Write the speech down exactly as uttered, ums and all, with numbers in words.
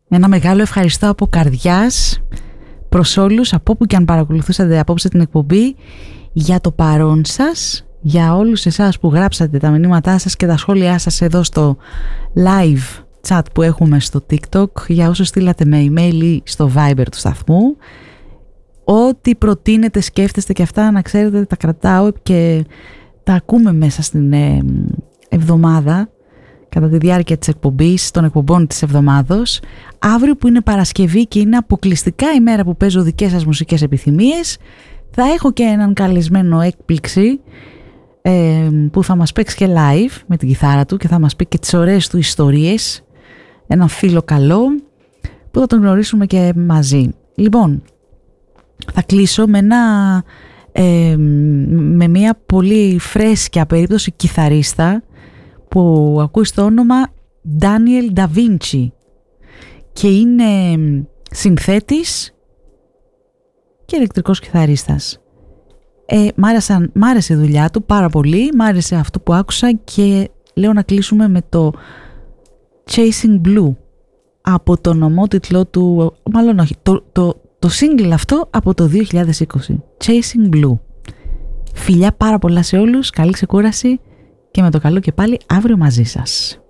Ένα μεγάλο ευχαριστώ από καρδιάς προς όλους, από όπου και αν παρακολουθούσατε απόψε την εκπομπή, για το παρόν σας, για όλους εσάς που γράψατε τα μηνύματά σας και τα σχόλιά σας εδώ στο live chat που έχουμε στο TikTok, για όσους στείλατε με email ή στο Viber του σταθμού. Ό,τι προτείνετε, σκέφτεστε και αυτά, να ξέρετε, τα κρατάω και τα ακούμε μέσα στην ε, εβδομάδα, κατά τη διάρκεια της εκπομπής, των εκπομπών της εβδομάδος. Αύριο που είναι Παρασκευή και είναι αποκλειστικά η μέρα που παίζω δικές σας μουσικές επιθυμίες, θα έχω και έναν καλεσμένο έκπληξη ε, που θα μας παίξει και live με την κιθάρα του και θα μας πει και τις ωραίες του ιστορίες. Έναν φίλο καλό που θα τον γνωρίσουμε και μαζί. Λοιπόν, θα κλείσω με, ένα, ε, με μια πολύ φρέσκια περίπτωση κιθαρίστα που ακούει στο όνομα Daniel Da Vinci και είναι συνθέτης και ηλεκτρικός κιθαρίστας. Ε, μ' άρεσαν, μ' άρεσε η δουλειά του πάρα πολύ, μ' άρεσε αυτό που άκουσα και λέω να κλείσουμε με το Chasing Blue από τον ομότιτλο του, μάλλον όχι, το, το, το single αυτό από το δύο χιλιάδες είκοσι, Chasing Blue. Φιλιά πάρα πολλά σε όλους, καλή ξεκούραση και με το καλό και πάλι αύριο μαζί σας.